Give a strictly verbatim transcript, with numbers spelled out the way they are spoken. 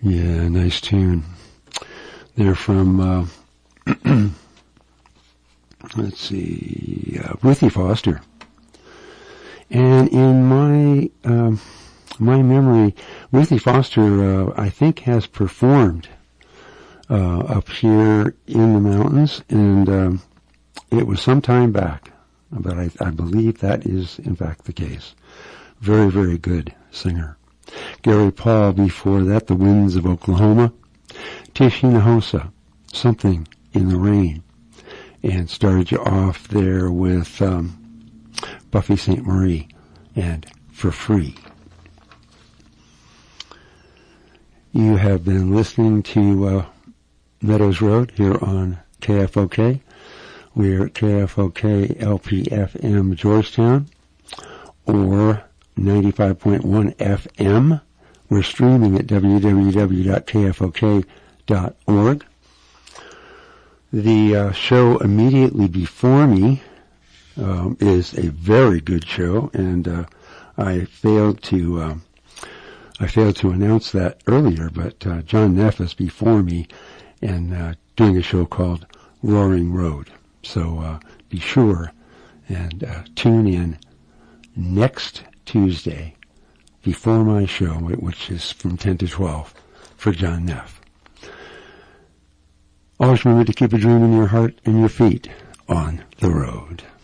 Yeah, nice tune. They're from, uh, let's see, uh, Ruthie Foster. And in my, um, my memory, Ruthie Foster, uh, I think has performed, uh, up here in the mountains, and, um, it was some time back, but I, I believe that is in fact the case. Very, very good singer. Gary Paul before that, The Winds of Oklahoma. Tish Hinojosa, Something in the Rain. And started you off there with um, Buffy Sainte Marie and For Free. You have been listening to uh, Meadows Road here on K F O K. We're at K F O K L P F M Georgetown, or ninety-five point one F M. We're streaming at w w w dot k f o k dot org. The uh, show immediately before me um, is a very good show, and uh, I failed to um, I failed to announce that earlier. But uh, John Neff is before me, and uh, doing a show called Roaring Road. So uh, be sure and uh, tune in next Tuesday before my show, which is from ten to twelve, for John Neff. Always remember to keep a dream in your heart and your feet on the road.